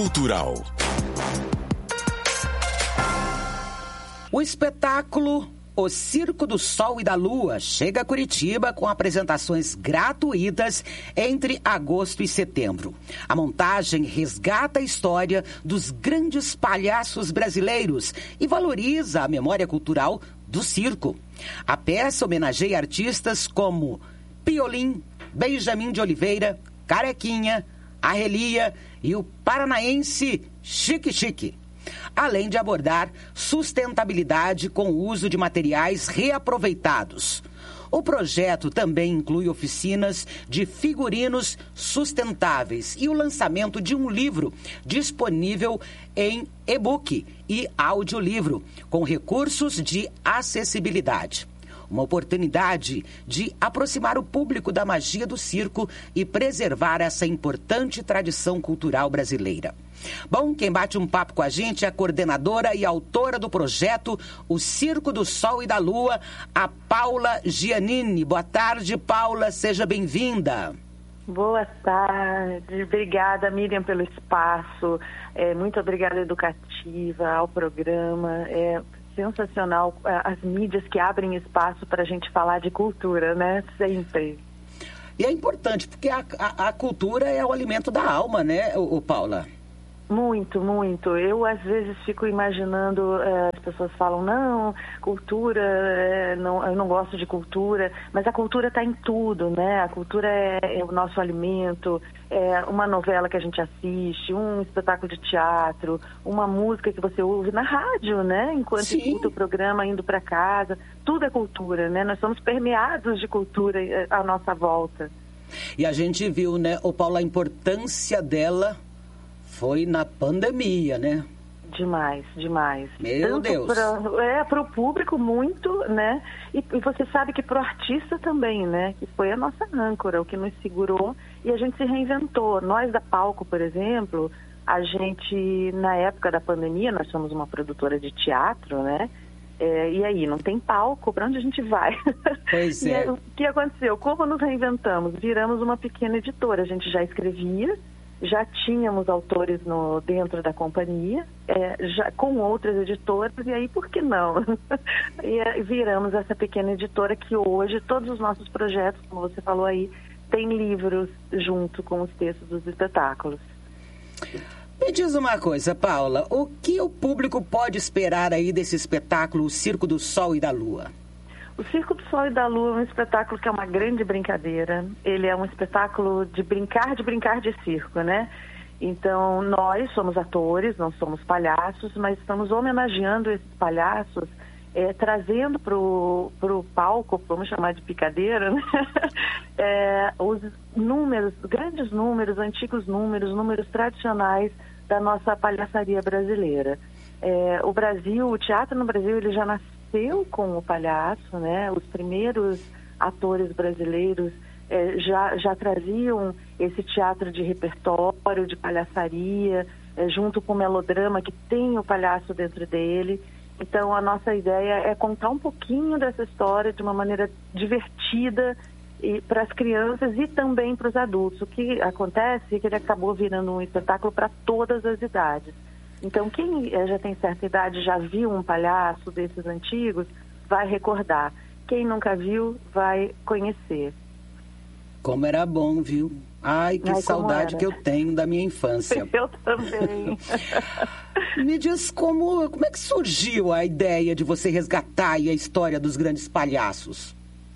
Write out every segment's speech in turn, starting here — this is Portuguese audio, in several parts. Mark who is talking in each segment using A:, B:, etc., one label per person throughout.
A: Cultural.
B: O espetáculo O Circo do Sol e da Lua chega a Curitiba com apresentações gratuitas entre agosto e setembro. A montagem resgata a história dos grandes palhaços brasileiros e valoriza a memória cultural do circo. A peça homenageia artistas como Piolim, Benjamin de Oliveira, Carequinha, Arrelia e o paranaense Chique Chique, além de abordar sustentabilidade com o uso de materiais reaproveitados. O projeto também inclui oficinas de figurinos sustentáveis e o lançamento de um livro disponível em e-book e audiolivro, com recursos de acessibilidade. Uma oportunidade de aproximar o público da magia do circo e preservar essa importante tradição cultural brasileira. Bom, quem bate um papo com a gente é a coordenadora e autora do projeto O Circo do Sol e da Lua, a Paula Giannini. Boa tarde, Paula, seja bem-vinda.
C: Boa tarde, obrigada, Miriam, pelo espaço, muito obrigada, Educativa, ao programa, sensacional as mídias que abrem espaço para a gente falar de cultura, né? Sempre.
B: E é importante, porque a cultura é o alimento da alma, né, Paula?
C: Muito, muito. Eu, às vezes, fico imaginando, as pessoas falam, não, cultura, eu não gosto de cultura, mas a cultura está em tudo, né? A cultura é o nosso alimento, é uma novela que a gente assiste, um espetáculo de teatro, uma música que você ouve na rádio, né? Enquanto escuta o programa indo para casa, tudo é cultura, né? Nós somos permeados de cultura à nossa volta.
B: E a gente viu, né, Paula, a importância dela foi na pandemia, né?
C: Demais, demais.
B: Meu Deus.
C: Para o público muito, né? E você sabe que para o artista também, né? Que foi a nossa âncora, o que nos segurou e a gente se reinventou. Nós da Palco, por exemplo, a gente, na época da pandemia, nós somos uma produtora de teatro, né? E aí, não tem palco, para onde a gente vai?
B: Pois é.
C: E o que aconteceu? Como nos reinventamos? Viramos uma pequena editora, a gente já escrevia, já tínhamos autores dentro da companhia, já com outras editoras, e aí por que não? E viramos essa pequena editora que hoje, todos os nossos projetos, como você falou aí, tem livros junto com os textos dos espetáculos.
B: Me diz uma coisa, Paula, o que o público pode esperar aí desse espetáculo, O Circo do Sol e da Lua?
C: O Circo do Sol e da Lua é um espetáculo que é uma grande brincadeira. Ele é um espetáculo de brincar de circo, né? Então, nós somos atores, não somos palhaços, mas estamos homenageando esses palhaços, trazendo para o palco, vamos chamar de picadeira, né? Os números, grandes números, antigos números tradicionais da nossa palhaçaria brasileira. O teatro no Brasil, ele já nasceu com o palhaço, né? Os primeiros atores brasileiros já traziam esse teatro de repertório, de palhaçaria, junto com o melodrama que tem o palhaço dentro dele. Então, a nossa ideia é contar um pouquinho dessa história de uma maneira divertida para as crianças e também para os adultos. O que acontece é que ele acabou virando um espetáculo para todas as idades. Então, quem já tem certa idade, já viu um palhaço desses antigos, vai recordar. Quem nunca viu, vai conhecer.
B: Como era bom, viu? Ai, que saudade que eu tenho da minha infância.
C: Eu também.
B: Me diz como é que surgiu a ideia de você resgatar aí a história dos grandes palhaços?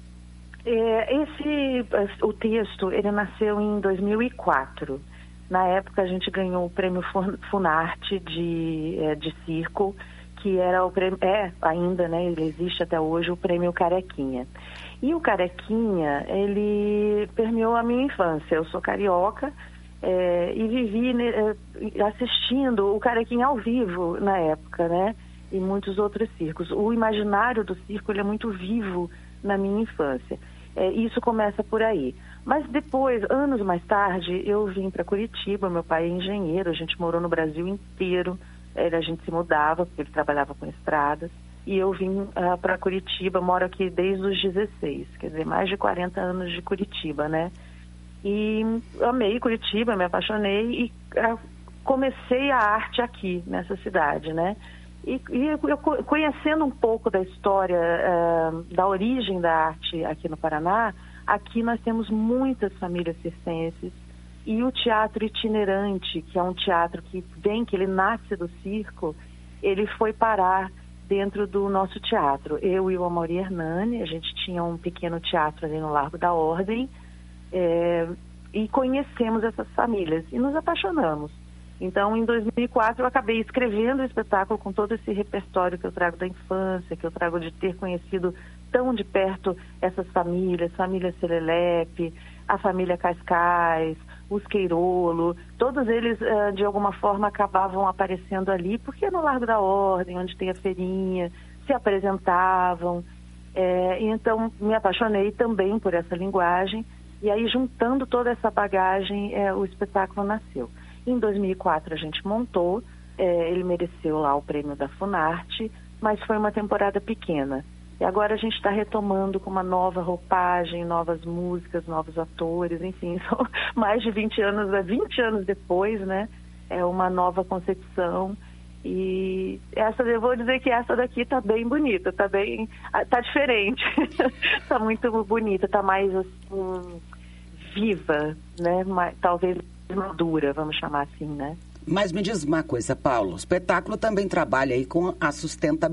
C: O texto, ele nasceu em 2004. Na época, a gente ganhou o prêmio Funarte de circo, que era o prêmio, ainda, né, ele existe até hoje, o prêmio Carequinha. E o Carequinha, ele permeou a minha infância. Eu sou carioca e vivi assistindo o Carequinha ao vivo na época, né, e muitos outros circos. O imaginário do circo, ele é muito vivo na minha infância. Isso começa por aí. Mas depois, anos mais tarde, eu vim para Curitiba. Meu pai é engenheiro, a gente morou no Brasil inteiro. A gente se mudava, porque ele trabalhava com estradas. E eu vim para Curitiba, moro aqui desde os 16, quer dizer, mais de 40 anos de Curitiba, né? E amei Curitiba, me apaixonei e comecei a arte aqui, nessa cidade, né? E eu conhecendo um pouco da história, da origem da arte aqui no Paraná, aqui nós temos muitas famílias circenses, e o teatro itinerante, que é um teatro que ele nasce do circo, ele foi parar dentro do nosso teatro. Eu e o Amaury Hernani, a gente tinha um pequeno teatro ali no Largo da Ordem, e conhecemos essas famílias e nos apaixonamos. Então, em 2004, eu acabei escrevendo o espetáculo com todo esse repertório que eu trago da infância, que eu trago de ter conhecido tão de perto essas famílias, família Serelepe, a família Cascais, os Queirolo, todos eles, de alguma forma, acabavam aparecendo ali, porque é no Largo da Ordem, onde tem a feirinha, se apresentavam. Então, me apaixonei também por essa linguagem, e aí, juntando toda essa bagagem, o espetáculo nasceu. Em 2004 a gente montou, ele mereceu lá o prêmio da Funarte, mas foi uma temporada pequena. E agora a gente está retomando com uma nova roupagem, novas músicas, novos atores, enfim, são mais de 20 anos depois, né? É uma nova concepção. E eu vou dizer que essa daqui está bem bonita, tá diferente, está muito bonita, está mais assim, viva, né? Talvez madura, vamos chamar assim, né?
B: Mas me diz uma coisa, Paulo, o espetáculo também trabalha aí com a sustentabilidade.